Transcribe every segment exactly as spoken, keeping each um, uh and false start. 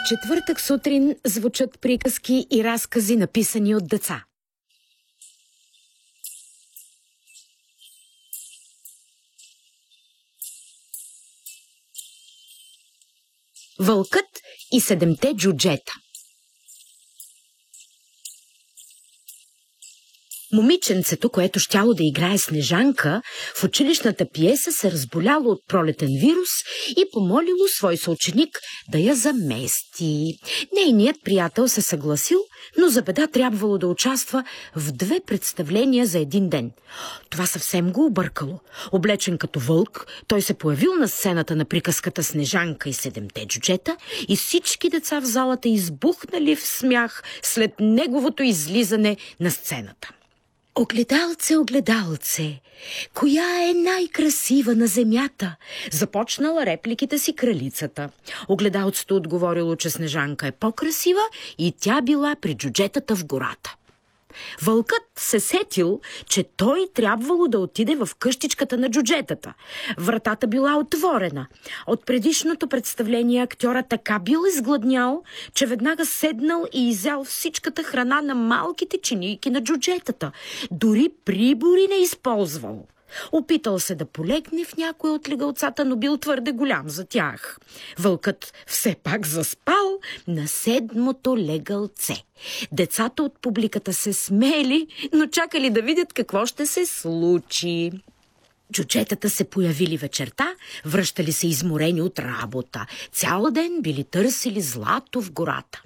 четвъртък сутрин звучат приказки и разкази, написани от деца. Вълкът и седемте джуджета. Момиченцето, което щяло да играе Снежанка, в училищната пиеса се разболяло от пролетен вирус и помолило свой съученик да я замести. Нейният приятел се съгласил, но за беда трябвало да участва в две представления за един ден. Това съвсем го объркало. Облечен като вълк, той се появил на сцената на приказката Снежанка и седемте джуджета и всички деца в залата избухнали в смях след неговото излизане на сцената. Огледалце, огледалце, коя е най-красива на земята? Започнала репликите си кралицата. Огледалцето отговорило, че Снежанка е по-красива и тя била при джуджетата в гората. Вълкът се сетил, че той трябвало да отиде в къщичката на джуджетата. Вратата била отворена. От предишното представление актьора така бил изгладнял, че веднага седнал и изял всичката храна на малките чинийки на джуджетата. Дори прибори не използвал. Опитал се да полегне в някой от легалцата, но бил твърде голям за тях. Вълкът все пак заспал на седмото легалце. Децата от публиката се смели, но чакали да видят какво ще се случи. Джуджетата се появили вечерта, връщали се изморени от работа. Цял ден били търсили злато в гората.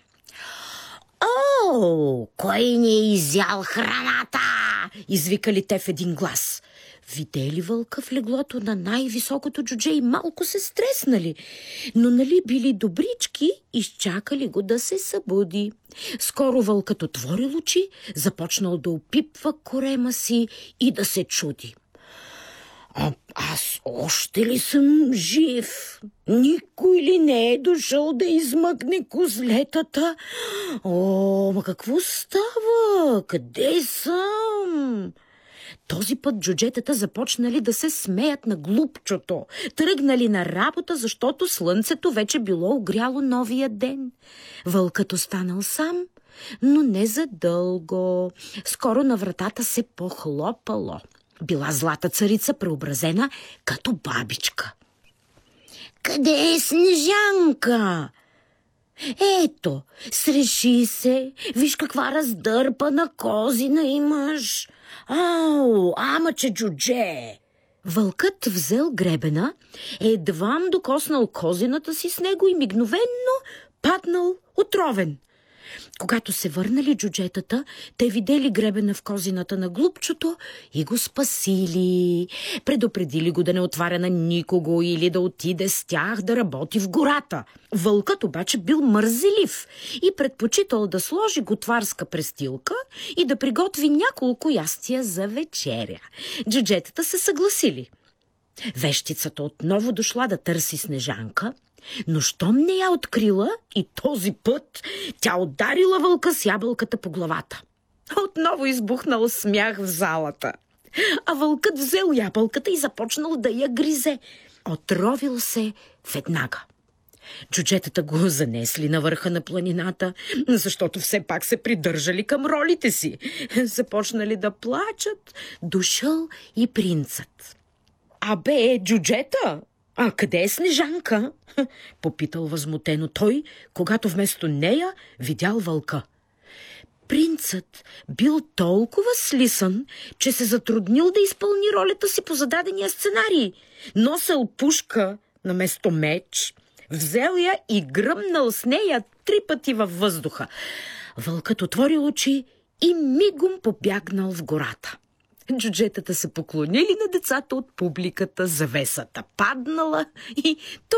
«О, кой ни е изял храната?» извикали те в един глас. Видели вълка в леглото на най-високото джудже и малко се стреснали, но нали били добрички, изчакали го да се събуди. Скоро вълкът отворил очи, започнал да опипва корема си и да се чуди. А аз още ли съм жив? Никой ли не е дошъл да измъкне козлетата? О, ма какво става? Къде съм? Този път джуджетата започнали да се смеят на глупчото. Тръгнали на работа, защото слънцето вече било огряло новия ден. Вълкът останал сам, но не задълго. Скоро на вратата се похлопало. Била злата царица, преобразена като бабичка. «Къде е Снежанка?» «Ето, среши се, виж каква раздърпана козина имаш. Ау, ама че джудже!» Вълкът взел гребена, едвам докоснал козината си с него и мигновенно паднал отровен. Когато се върнали джуджетата, те видели гребена в козината на глупчото и го спасили. Предупредили го да не отваря на никого или да отиде с тях да работи в гората. Вълкът обаче бил мързелив и предпочитал да сложи готварска престилка и да приготви няколко ястия за вечеря. Джуджетата се съгласили. Вещицата отново дошла да търси Снежанка, но щом не я открила и този път тя ударила вълка с ябълката по главата. Отново избухнал смях в залата. А вълкът взел ябълката и започнал да я гризе. Отровил се веднага. Джуджетата го занесли на върха на планината, защото все пак се придържали към ролите си. Започнали да плачат. Дошъл и принцът. «Абе, джуджета! А къде е Снежанка?» попитал възмутено той, когато вместо нея видял вълка. Принцът бил толкова слисан, че се затруднил да изпълни ролята си по зададения сценарий. Носел пушка наместо меч, взел я и гръмнал с нея три пъти във въздуха. Вълкът отворил очи и мигом побягнал в гората. Джуджетата се поклонили на децата от публиката, завесата паднала и